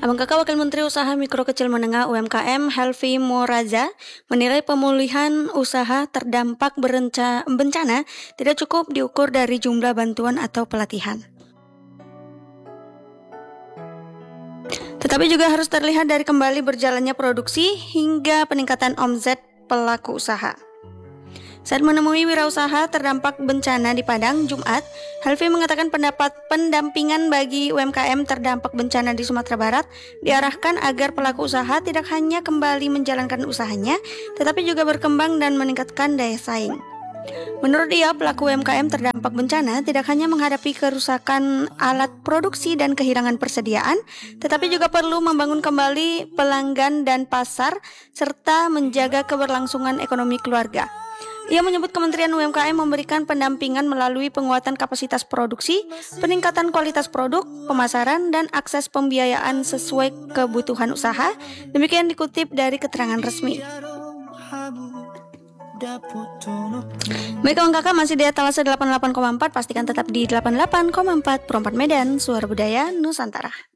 Abang Kakak Wakil Menteri Usaha Mikro Kecil Menengah UMKM Helvi Moraza menilai pemulihan usaha terdampak bencana tidak cukup diukur dari jumlah bantuan atau pelatihan. Tetapi juga harus terlihat dari kembali berjalannya produksi hingga peningkatan omzet pelaku usaha. Saat menemui wirausaha terdampak bencana di Padang, Jumat, Helvi mengatakan pendampingan bagi UMKM terdampak bencana di Sumatera Barat diarahkan agar pelaku usaha tidak hanya kembali menjalankan usahanya, tetapi juga berkembang dan meningkatkan daya saing. Menurut dia, pelaku UMKM terdampak bencana tidak hanya menghadapi kerusakan alat produksi dan kehilangan persediaan, tetapi juga perlu membangun kembali pelanggan dan pasar, serta menjaga keberlangsungan ekonomi keluarga. Ia menyebut Kementerian UMKM memberikan pendampingan melalui penguatan kapasitas produksi, peningkatan kualitas produk, pemasaran, dan akses pembiayaan sesuai kebutuhan usaha. Demikian dikutip dari keterangan resmi. Baik kawan kakak, masih di etalase 88,4, pastikan tetap di 88,4 Pro 4 Medan, Suara Budaya Nusantara.